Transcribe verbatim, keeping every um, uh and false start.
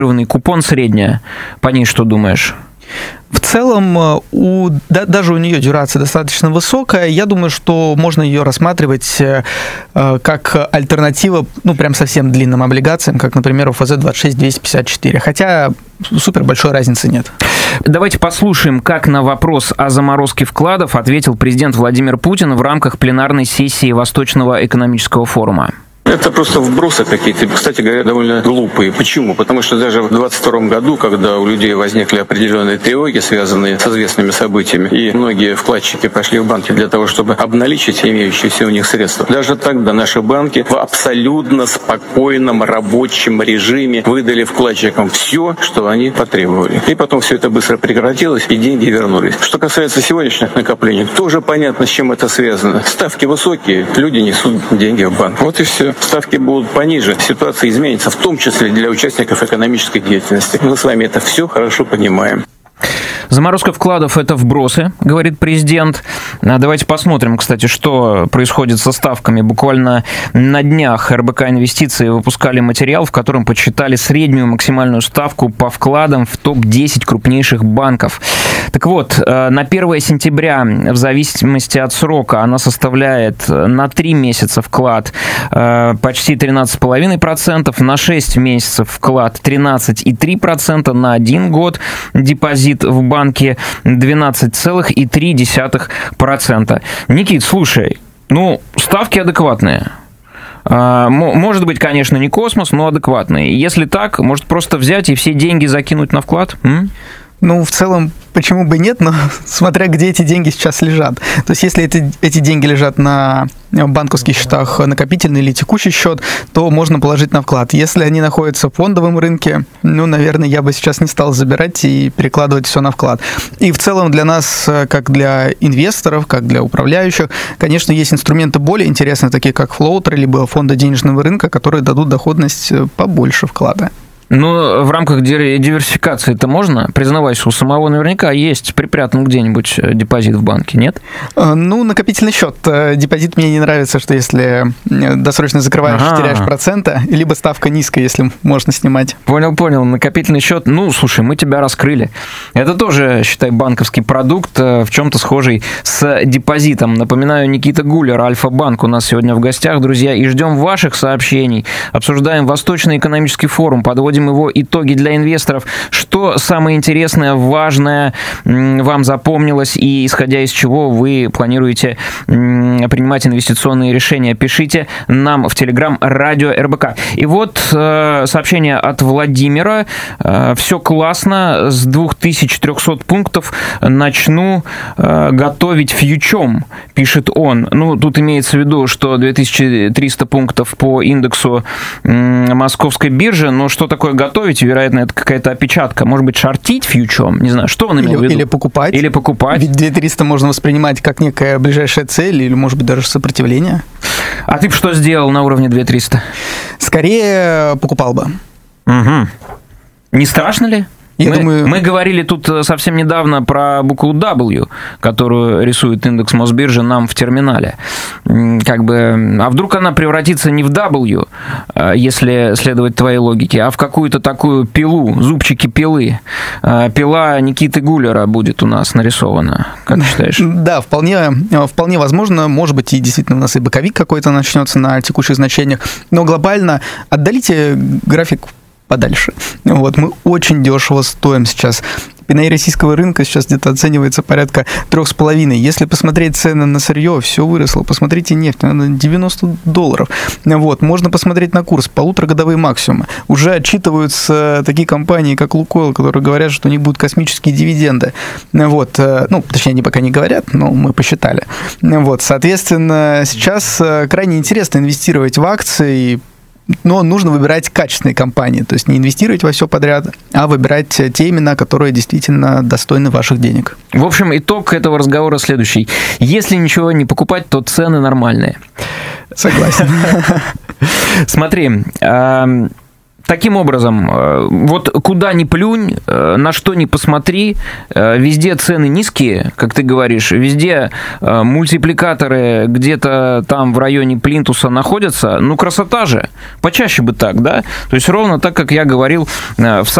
купон средняя. По ней что думаешь? В целом, у, да, даже у нее дюрация достаточно высокая. Я думаю, что можно ее рассматривать э, как альтернатива, ну, прям совсем длинным облигациям, как, например, УФЗ двадцать шесть двести пятьдесят четыре. Хотя супер большой разницы нет. Давайте послушаем, как на вопрос о заморозке вкладов ответил президент Владимир Путин в рамках пленарной сессии Восточного экономического форума. Это просто вбросы какие-то, кстати говоря, довольно глупые. Почему? Потому что даже в двадцать втором году, когда у людей возникли определенные тревоги, связанные с известными событиями, и многие вкладчики пошли в банки для того, чтобы обналичить имеющиеся у них средства, даже тогда наши банки в абсолютно спокойном рабочем режиме выдали вкладчикам все, что они потребовали. И потом все это быстро прекратилось, и деньги вернулись. Что касается сегодняшних накоплений, тоже понятно, с чем это связано. Ставки высокие, люди несут деньги в банк. Вот и все. Ставки будут пониже, ситуация изменится, в том числе для участников экономической деятельности. Мы с вами это все хорошо понимаем. Заморозка вкладов – это вбросы, говорит президент. Давайте посмотрим, кстати, что происходит со ставками. Буквально на днях эр бэ ка Инвестиции выпускали материал, в котором подсчитали среднюю максимальную ставку по вкладам в топ десять крупнейших банков. Так вот, на первое сентября, в зависимости от срока, она составляет на три месяца вклад почти тринадцать целых пять десятых процента, на шесть месяцев вклад тринадцать целых три десятых процента, на один год депозит в банке двенадцать целых три десятых процента. Никит, слушай, ну, ставки адекватные. Может быть, конечно, не космос, но адекватные. Если так, может просто взять и все деньги закинуть на вклад? М? Ну, в целом, почему бы нет, но смотря где эти деньги сейчас лежат. То есть, если эти, эти деньги лежат на банковских счетах, накопительный или текущий счет, то можно положить на вклад. Если они находятся в фондовом рынке, ну, наверное, я бы сейчас не стал забирать и перекладывать все на вклад. И в целом для нас, как для инвесторов, как для управляющих, конечно, есть инструменты более интересные, такие как флоутеры, либо фонды денежного рынка, которые дадут доходность побольше вклада. Ну, в рамках диверсификации это можно? Признавайся, у самого наверняка есть припрятан где-нибудь депозит в банке, нет? Ну, накопительный счет. Депозит мне не нравится, что если досрочно закрываешь, ага. теряешь процента, либо ставка низкая, если можно снимать. Понял, понял. Накопительный счет. Ну, слушай, мы тебя раскрыли. Это тоже, считай, банковский продукт, в чем-то схожий с депозитом. Напоминаю, Никита Гулер, Альфа-банк у нас сегодня в гостях, друзья, и ждем ваших сообщений. Обсуждаем Восточный экономический форум, подводим его итоги для инвесторов. Что самое интересное, важное вам запомнилось и исходя из чего вы планируете принимать инвестиционные решения? Пишите нам в Телеграм Радио эр бэ ка. И вот сообщение от Владимира. Все классно. С две тысячи триста пунктов начну готовить фьючом, пишет он. Ну, тут имеется в виду, что две тысячи триста пунктов по индексу Московской биржи, но что такое готовить, вероятно, это какая-то опечатка. Может быть, шортить фьючом? Не знаю, что он имел или, в виду? Или покупать. Или покупать. Ведь две тысячи триста можно воспринимать как некая ближайшая цель, или, может быть, даже сопротивление. А ты бы что сделал на уровне две тысячи триста? Скорее покупал бы. Угу. Не страшно ли? Я мы, думаю... мы говорили тут совсем недавно про букву W, которую рисует индекс Мосбиржи нам в терминале. Как бы, а вдруг она превратится не в W, если следовать твоей логике, а в какую-то такую пилу, зубчики пилы. Пила Никиты Гулера будет у нас нарисована. Как ты считаешь? Да, вполне, вполне возможно. Может быть, и действительно у нас и боковик какой-то начнется на текущих значениях. Но глобально отдалите график подальше. Вот, мы очень дешево стоим сейчас. Пи российского рынка сейчас где-то оценивается порядка трех с половиной. Если посмотреть цены на сырье, все выросло. Посмотрите нефть, она девяносто долларов. Вот, можно посмотреть на курс, полуторагодовые максимумы. Уже отчитываются такие компании, как Лукойл, которые говорят, что у них будут космические дивиденды. Вот, ну, точнее, они пока не говорят, но мы посчитали. Вот, соответственно, сейчас крайне интересно инвестировать в акции, но нужно выбирать качественные компании, то есть не инвестировать во все подряд, а выбирать те имена, которые действительно достойны ваших денег. В общем, итог этого разговора следующий. Если ничего не покупать, то цены нормальные. Согласен. Смотри, таким образом, вот куда ни плюнь, на что ни посмотри, везде цены низкие, как ты говоришь, везде мультипликаторы где-то там в районе плинтуса находятся. Ну, красота же. Почаще бы так, да? То есть ровно так, как я говорил в